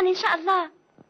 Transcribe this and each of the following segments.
يعني ان شاء الله.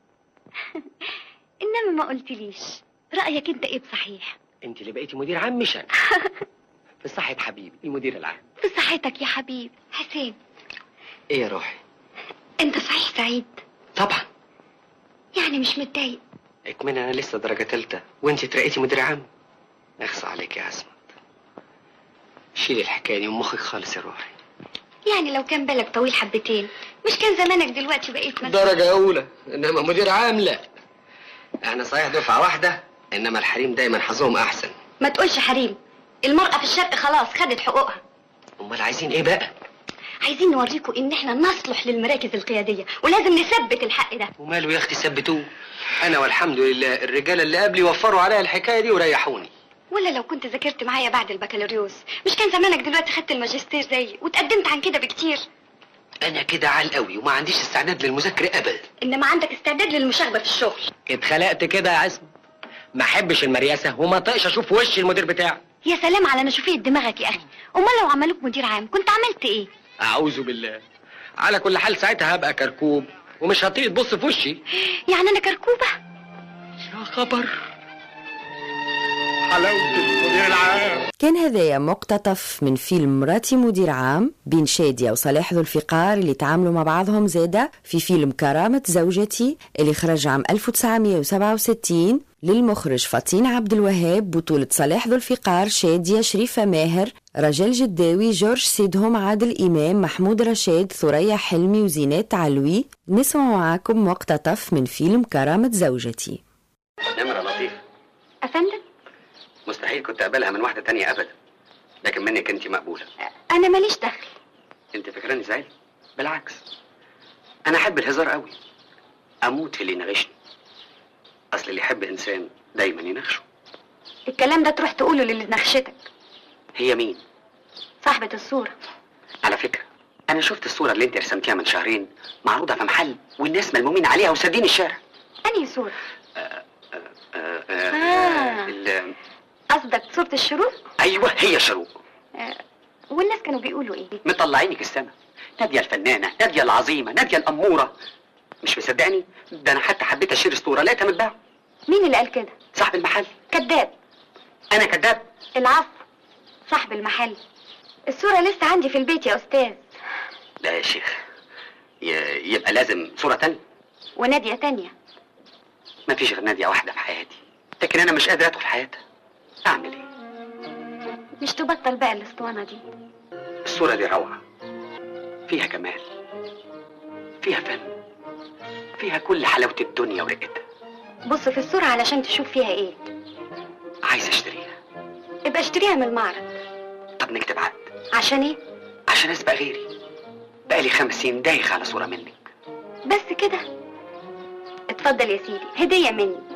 انما ما قلتليش رايك انت ايه بصحيح؟ انت اللي بقيتي مدير عام مش انا. في صحة حبيبي المدير العام. في صحتك يا حبيب حسين. ايه يا روحي؟ انت صحيح سعيد؟ طبعا. يعني مش متضايق؟ اكمن انا لسه درجة تالتة وانت ترقيتي مدير عام. اخصى عليك يا عصمت. شيلي الحكاية دي من مخك خالص يا روحي. يعني لو كان بالك طويل حبتين مش كان زمانك دلوقتي بقيت درجة أولى، إنما مدير عام لا. احنا صحيح دفعة واحدة، إنما الحريم دايما حظهم أحسن. ما تقولش حريم، المرأة في الشرق خلاص خدت حقوقها. أمال عايزين إيه بقى؟ عايزين نوريكم إن احنا نصلح للمراكز القيادية ولازم نثبت الحق ده. وماله يا أختي ثبتوه؟ أنا والحمد لله الرجالة اللي قبلي وفروا عليا الحكاية دي وريحوني. ولا لو كنت ذاكرت معايا بعد البكالوريوس مش كان زمانك دلوقتي خدت الماجستير زيي وتقدمت عن كده بكتير. أنا كده عال قوي وما عنديش استعداد للمذاكرة أبدا. إنما عندك استعداد للمشاغبة في الشغل. اتخلقت كده يا عصمت. ما أحبش المرياسة وما طقش أشوف وش المدير بتاعي. يا سلام على نشوفية دماغك يا أخي، أمال لو عملوك مدير عام كنت عملت إيه؟ أعوذ بالله. على كل حال ساعتها هبقى كركوب ومش هطيق تبص في وشي. يعني أنا كركوبة؟ يا خبر، حلاوة المدير العام. كان هذايا مقتطف من فيلم مراتي مدير عام بين شادية وصلاح ذو الفقار اللي تعاملوا مع بعضهم زادة في فيلم كرامة زوجتي اللي خرج عام 1967 للمخرج فطين عبد الوهاب، بطولة صلاح ذو الفقار، شادية، شريفة ماهر، رجال جداوي، جورج سيدهم، عادل إمام، محمود رشاد، ثريا حلمي وزينات علوي. نسمع معاكم مقتطف من فيلم كرامة زوجتي. نمرة لطيفة. أفندم؟ مستحيل كنت أقبلها من واحدة تانية أبدا، لكن منك أنت مقبولة. أنا ماليش دخل. أنت فاكراني زعل؟ بالعكس، أنا أحب الهزار قوي، أموت في اللي يناغشني. أصل اللي يحب إنسان دايما يناغشه. الكلام ده تروح تقوله للي نخشتك. هي مين؟ صاحبة الصورة. على فكرة أنا شفت الصورة اللي أنت رسمتيها من شهرين معروضة في محل والناس ملمومين عليها وسادين الشارع. أنهي صورة؟ قصدك صورة الشروق؟ أيوة هي الشروق. والناس كانوا بيقولوا إيه؟ مطلعينك السما، نادية الفنانة، نادية العظيمة، نادية الأمورة. مش مصدقني؟ ده أنا حتى حبيت أشتري الصورة لقيتها متباعة. مين اللي قال كده؟ صاحب المحل. كذاب. أنا كذاب؟ العفو، صاحب المحل. الصورة لسه عندي في البيت يا أستاذ. لا يا شيخ، يبقى لازم صورة تانية ونادية تانية. ما فيش غير نادية واحدة في حياتي، لكن أنا مش قادر أدخل حياتها. أعمل إيه؟ مش تبطل بقى الاسطوانة دي؟ الصورة دي روعة، فيها جمال، فيها فن، فيها كل حلاوة الدنيا ورقتها. بص في الصورة علشان تشوف فيها إيه. عايز أشتريها. ابقى اشتريها من المعرض. طب نكتب عقد. عشان إيه؟ عشان أسبق غيري. بقالي 5 سنين دايخ على صورة منك. بس كده؟ اتفضل يا سيدي، هدية مني.